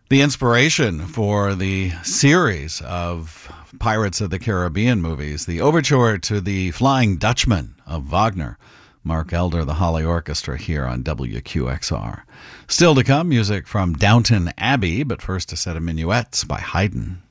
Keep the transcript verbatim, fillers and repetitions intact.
The inspiration for the series of Pirates of the Caribbean movies, the overture to the Flying Dutchman of Wagner. Mark Elder, the Holly Orchestra, here on W Q X R. Still to come, music from Downton Abbey, but first a set of minuets by Haydn.